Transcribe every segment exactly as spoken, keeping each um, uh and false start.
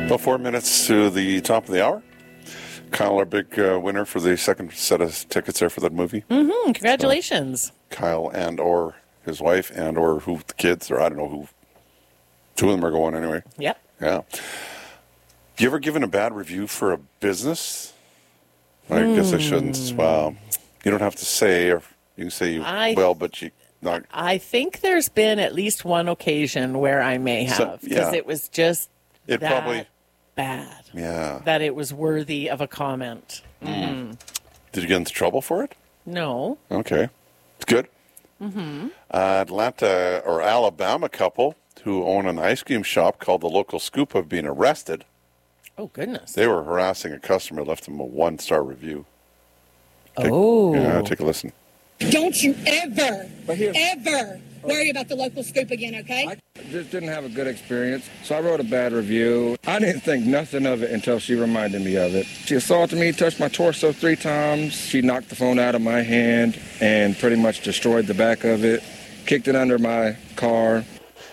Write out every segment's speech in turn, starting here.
Well, four minutes to the top of the hour. Kyle, our big uh, winner for the second set of tickets there for that movie. Mm-hmm. Congratulations. So, Kyle and or his wife and or who the kids, or I don't know who. Two of them are going anyway. Yep. Yeah. You ever given a bad review for a business? I mm. guess I shouldn't. Well, you don't have to say, or you can say you I, well, but you not. I think there's been at least one occasion where I may have, because so, yeah. it was just it that probably bad. Yeah. That it was worthy of a comment. Mm. Mm. Did you get into trouble for it? No. Okay. It's good. Mm-hmm. Uh, Atlanta or Alabama couple who own an ice cream shop called the Local Scoop have been arrested. Oh, goodness. They were harassing a customer, left them a one-star review. Take, oh. Yeah, take a listen. Don't you ever, ever worry about the Local Scoop again, okay? I just didn't have a good experience, so I wrote a bad review. I didn't think nothing of it until she reminded me of it. She assaulted me, touched my torso three times. She knocked the phone out of my hand and pretty much destroyed the back of it, kicked it under my car.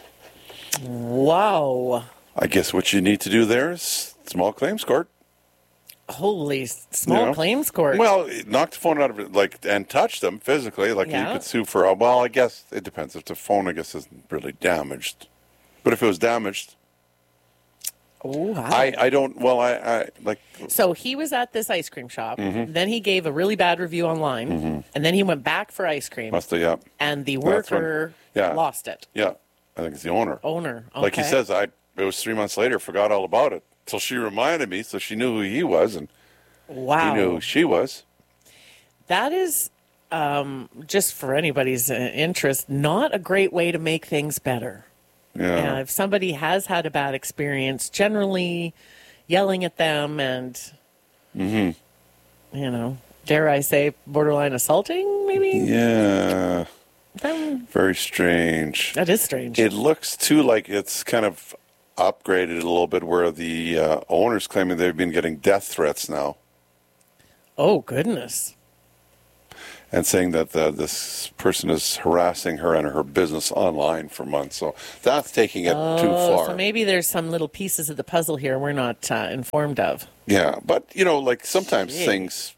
Wow. I guess what you need to do there is small claims court. Holy small you know? claims court. Well, knock the phone out of it, like, and touch them physically, like yeah. you could sue for. Well, I guess it depends. If the phone, I guess, isn't really damaged, but if it was damaged, oh, wow. I, I don't. Well, I, I like. So he was at this ice cream shop. Mm-hmm. Then he gave a really bad review online, mm-hmm. and then he went back for ice cream. Must have, yeah. And the worker yeah. lost it. Yeah, I think it's the owner. Owner, okay. Like he says, I. It was three months later. Forgot all about it till she reminded me, so she knew who he was, and wow, he knew who she was. That is, um, just for anybody's uh, interest, not a great way to make things better. Yeah. Uh, if somebody has had a bad experience, generally yelling at them and, mm-hmm. you know, dare I say, borderline assaulting, maybe? Yeah. Um, Very strange. That is strange. It looks, too, like it's kind of upgraded a little bit where the uh, owner's claiming they've been getting death threats now. Oh, goodness. And saying that the, this person is harassing her and her business online for months. So that's taking it oh, too far. So maybe there's some little pieces of the puzzle here we're not uh, informed of. Yeah, but, you know, like sometimes Gee. things,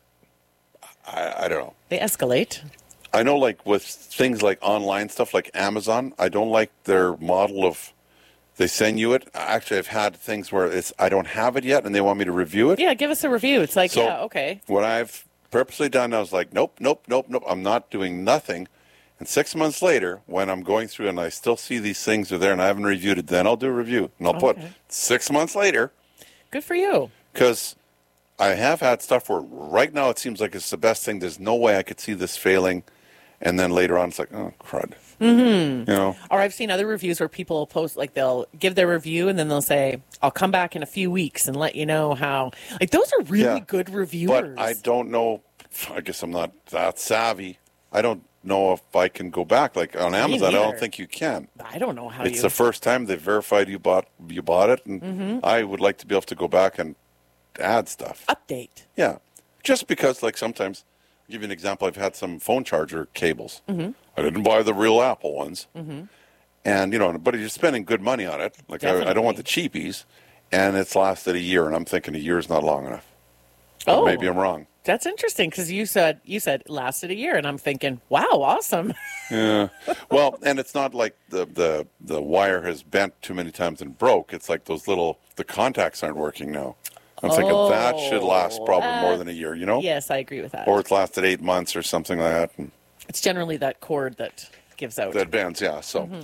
I, I don't know. They escalate. I know, like, with things like online stuff like Amazon, I don't like their model of they send you it. Actually, I've had things where it's I don't have it yet and they want me to review it. Yeah, give us a review. It's like, so yeah, okay. What I've purposely done, I was like, nope, nope, nope, nope. I'm not doing nothing. And six months later, when I'm going through and I still see these things are there and I haven't reviewed it, then I'll do a review. And I'll okay. put six months later. Good for you. Because I have had stuff where right now it seems like it's the best thing. There's no way I could see this failing. And then later on, it's like, oh, crud. Mm-hmm. You know? Or I've seen other reviews where people post, like, they'll give their review and then they'll say, I'll come back in a few weeks and let you know how. Like, those are really yeah. good reviewers. But I don't know. I guess I'm not that savvy. I don't know if I can go back. Like, on Amazon, I don't think you can. I don't know how it's you. the first time they've verified you bought you bought it. And mm-hmm. I would like to be able to go back and add stuff. Update. Yeah. Just because, like, sometimes. I'll give you an example. I've had some phone charger cables. Mm-hmm. I didn't buy the real Apple ones. Mm-hmm. And, you know, but you're spending good money on it. Like, I, I don't want the cheapies. And it's lasted a year, and I'm thinking a year is not long enough. Oh. But maybe I'm wrong. That's interesting, because you said, you said it lasted a year, and I'm thinking, wow, awesome. Yeah. Well, and it's not like the, the, the wire has bent too many times and broke. It's like those little, the contacts aren't working now. I'm thinking oh, that should last probably uh, more than a year, you know? Yes, I agree with that. Or it's lasted eight months or something like that. And it's generally that cord that gives out. That bends, yeah. So, mm-hmm.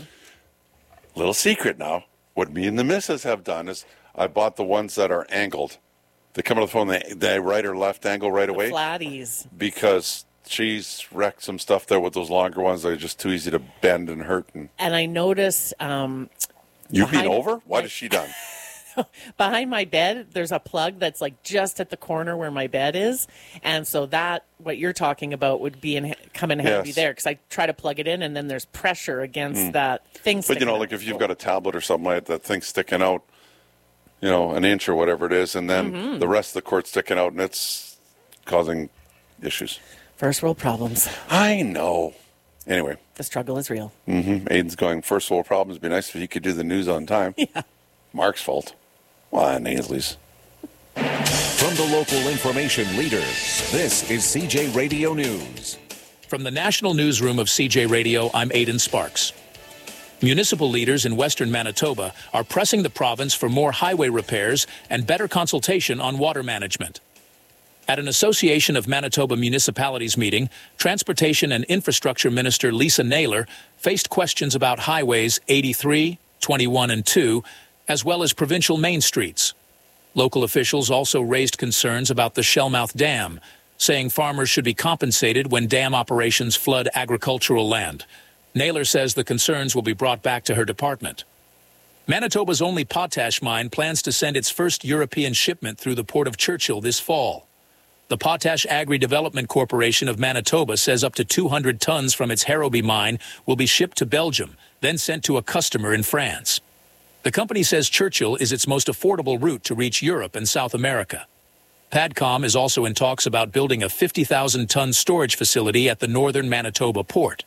little secret now. What me and the missus have done is I bought the ones that are angled. They come out of the phone, they, they right or left angle right the away. Flatties. Because she's wrecked some stuff there with those longer ones that are just too easy to bend and hurt. And, and I notice... Um, You've been over? What has she done? Behind my bed, there's a plug that's like just at the corner where my bed is. And so that, what you're talking about, would be in, come in handy yes. there, because I try to plug it in and then there's pressure against mm. that thing But, you know, out. like if you've got a tablet or something like that, that thing's sticking out, you know, an inch or whatever it is, and then mm-hmm. the rest of the cord's sticking out and it's causing issues. First world problems. I know. Anyway. The struggle is real. Mm-hmm. Aiden's going, first world problems. It'd be nice if he could do the news on time. Yeah. Mark's fault. Well, and Ainsley's. From the local information leader, this is C J Radio News. From the National Newsroom of C J Radio, I'm Aidan Sparks. Municipal leaders in western Manitoba are pressing the province for more highway repairs and better consultation on water management. At an Association of Manitoba Municipalities meeting, Transportation and Infrastructure Minister Lisa Naylor faced questions about highways eighty-three, twenty-one, and two, as well as provincial main streets. Local officials also raised concerns about the Shellmouth Dam, saying farmers should be compensated when dam operations flood agricultural land. Naylor says the concerns will be brought back to her department. Manitoba's only potash mine plans to send its first European shipment through the Port of Churchill this fall. The Potash Agri-Development Corporation of Manitoba says up to two hundred tons from its Harrowby mine will be shipped to Belgium, then sent to a customer in France. The company says Churchill is its most affordable route to reach Europe and South America. PADCOM is also in talks about building a fifty thousand ton storage facility at the northern Manitoba port.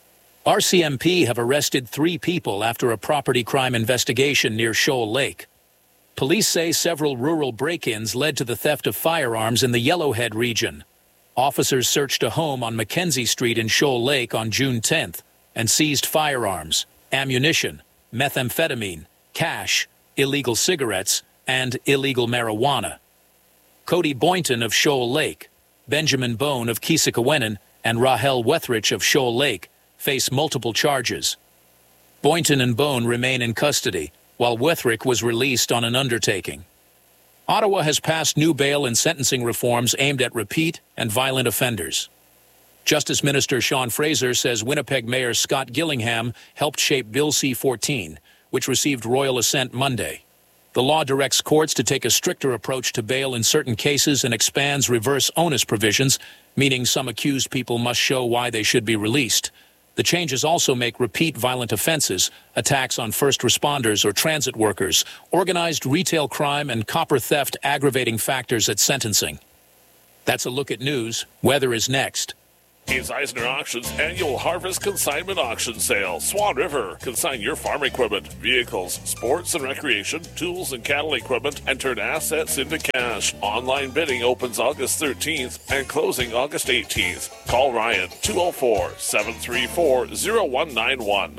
R C M P have arrested three people after a property crime investigation near Shoal Lake. Police say several rural break-ins led to the theft of firearms in the Yellowhead region. Officers searched a home on Mackenzie Street in Shoal Lake on June tenth and seized firearms, ammunition, methamphetamine, cash, illegal cigarettes, and illegal marijuana. Cody Boynton of Shoal Lake, Benjamin Bone of Keesikawenan, and Rahel Wethrich of Shoal Lake face multiple charges. Boynton and Bone remain in custody, while Wethrich was released on an undertaking. Ottawa has passed new bail and sentencing reforms aimed at repeat and violent offenders. Justice Minister Sean Fraser says Winnipeg Mayor Scott Gillingham helped shape Bill C fourteen, which received royal assent Monday. The law directs courts to take a stricter approach to bail in certain cases and expands reverse onus provisions, meaning some accused people must show why they should be released. The changes also make repeat violent offenses, attacks on first responders or transit workers, organized retail crime, and copper theft aggravating factors at sentencing. That's a look at news. Weather is next. It's Eisner Auctions annual Harvest Consignment Auction Sale. Swan River. Consign your farm equipment, vehicles, sports and recreation, tools and cattle equipment, and turn assets into cash. Online bidding opens August thirteenth and closing August eighteenth. Call Ryan, two oh four, seven three four, oh one nine one.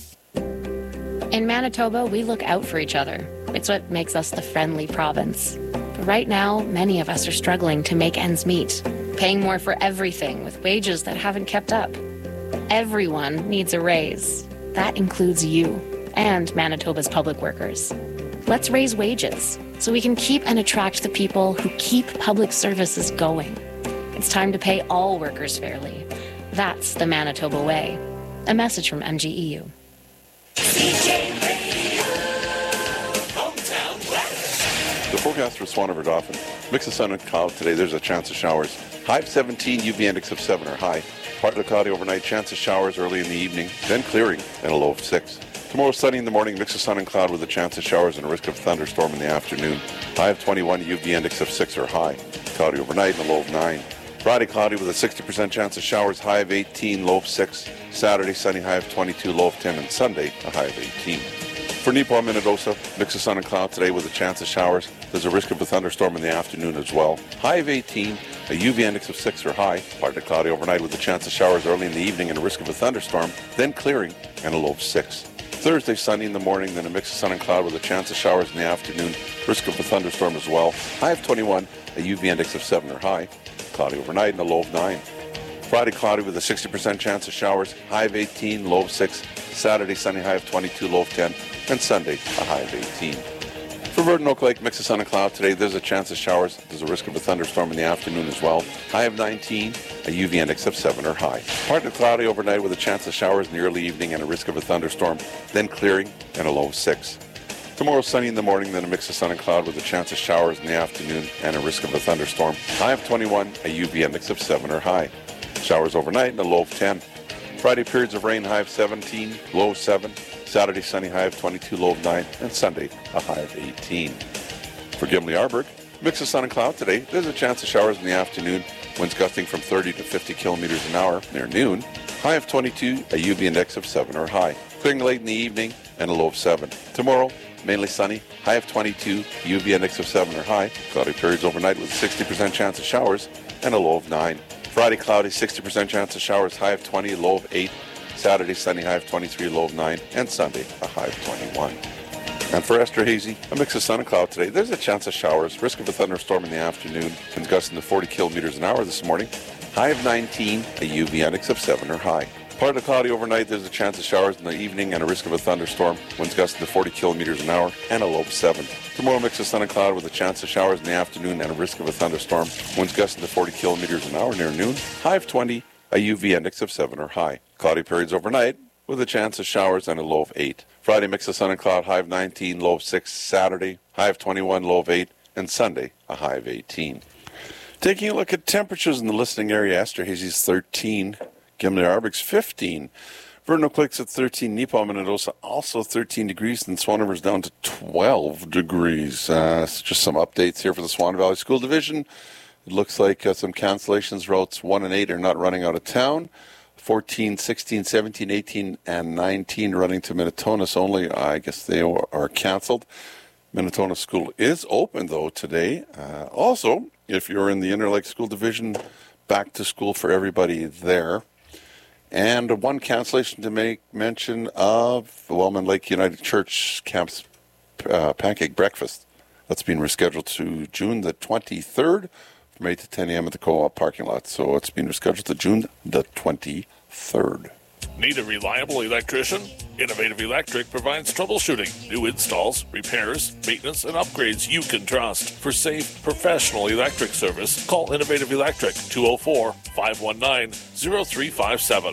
In Manitoba, we look out for each other. It's what makes us the friendly province. But right now, many of us are struggling to make ends meet, paying more for everything with wages that haven't kept up. Everyone needs a raise. That includes you and Manitoba's public workers. Let's raise wages so we can keep and attract the people who keep public services going. It's time to pay all workers fairly. That's the Manitoba way. A message from M G E U. The forecast for Swan River Dauphin. Mix of sun and cloud today. There's a chance of showers. High of seventeen, U V index of seven or high. Partly cloudy overnight, chance of showers early in the evening, then clearing and a low of six. Tomorrow sunny in the morning, mix of sun and cloud with a chance of showers and a risk of thunderstorm in the afternoon. High of twenty-one, U V index of six or high. Cloudy overnight and a low of nine. Friday cloudy with a sixty percent chance of showers, high of eighteen, low of six. Saturday sunny, high of twenty-two, low of ten, and Sunday a high of eighteen. For Neepawa, Minnedosa, mix of sun and cloud today with a chance of showers. There's a risk of a thunderstorm in the afternoon as well. High of eighteen, a U V index of six or high. Partly cloudy overnight with a chance of showers early in the evening and a risk of a thunderstorm, then clearing and a low of six. Thursday sunny in the morning, then a mix of sun and cloud with a chance of showers in the afternoon, risk of a thunderstorm as well. High of twenty-one, a U V index of seven or high. Cloudy overnight and a low of nine. Friday cloudy with a sixty percent chance of showers, high of eighteen, low of six. Saturday sunny, high of twenty-two, low of ten, and Sunday a high of eighteen. For Virgin Oak Lake, mix of sun and cloud today. There's a chance of showers. There's a risk of a thunderstorm in the afternoon as well. High of nineteen, a U V index of seven or high. Partly cloudy overnight with a chance of showers in the early evening and a risk of a thunderstorm, then clearing and a low of six. Tomorrow sunny in the morning, then a mix of sun and cloud with a chance of showers in the afternoon and a risk of a thunderstorm. High of twenty-one, a U V index of seven or high. Showers overnight and a low of ten. Friday periods of rain, high of seventeen, low of seven. Saturday sunny, high of twenty-two, low of nine, and Sunday a high of eighteen. For Gimli Arborg, mix of sun and cloud today. There's a chance of showers in the afternoon. Winds gusting from thirty to fifty kilometers an hour near noon. High of twenty-two, a U V index of seven or high. Clearing late in the evening and a low of seven. Tomorrow, mainly sunny, high of twenty-two, U V index of seven or high. Cloudy periods overnight with a sixty percent chance of showers and a low of nine. Friday, cloudy, sixty percent chance of showers, high of twenty, low of eight. Saturday, sunny, high of twenty-three, low of nine. And Sunday, a high of twenty-one. And for Esterhazy, a mix of sun and cloud today. There's a chance of showers, risk of a thunderstorm in the afternoon, winds gusting to forty kilometers an hour this morning. High of nineteen, a U V index of seven or high. Partly cloudy overnight, there's a chance of showers in the evening and a risk of a thunderstorm, winds gusting to forty kilometers an hour and a low of seven. Tomorrow, mix of sun and cloud with a chance of showers in the afternoon and a risk of a thunderstorm, winds gusting to forty kilometers an hour near noon. High of twenty, a U V index of seven or high. Cloudy periods overnight with a chance of showers and a low of eight. Friday, mix of sun and cloud, high of nineteen, low of six. Saturday, high of twenty-one, low of eight. And Sunday, a high of eighteen. Taking a look at temperatures in the listening area, Esterhazy's thirteen, Gimli Arbig's fifteen, Verno Click's at thirteen, Nepal, Minnedosa also thirteen degrees, and Swan River's down to twelve degrees. Uh, so just some updates here for the Swan Valley School Division. It looks like uh, some cancellations. Routes one and eight are not running out of town. fourteen, sixteen, seventeen, eighteen, and nineteen running to Minnetonus only. I guess they are canceled. Minnetonus School is open, though, today. Uh, also, if you're in the Interlake School Division, back to school for everybody there. And one cancellation to make mention of the Wellman Lake United Church Camp's uh, pancake breakfast. That's been rescheduled to June the twenty-third from eight to ten a.m. at the co-op parking lot. So it's been rescheduled to June the twenty-third. Need a reliable electrician? Innovative Electric provides troubleshooting, new installs, repairs, maintenance, and upgrades you can trust. For safe, professional electric service, call Innovative Electric, two oh four, five one nine, oh three five seven.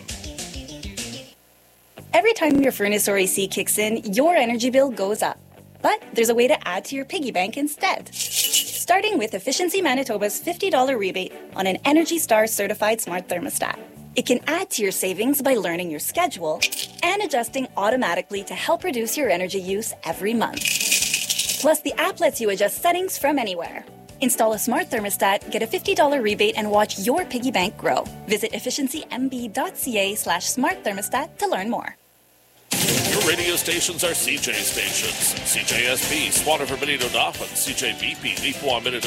Every time your furnace or A C kicks in, your energy bill goes up. But there's a way to add to your piggy bank instead. Starting with Efficiency Manitoba's fifty dollars rebate on an Energy Star certified smart thermostat. It can add to your savings by learning your schedule and adjusting automatically to help reduce your energy use every month. Plus, the app lets you adjust settings from anywhere. Install a smart thermostat, get a fifty dollars rebate, and watch your piggy bank grow. Visit efficiencymb.ca slash smart thermostat to learn more. Your radio stations are C J stations. C J S B, Swan River, Benito, Dauphin, C J B P, Nipawin, Minnetonka,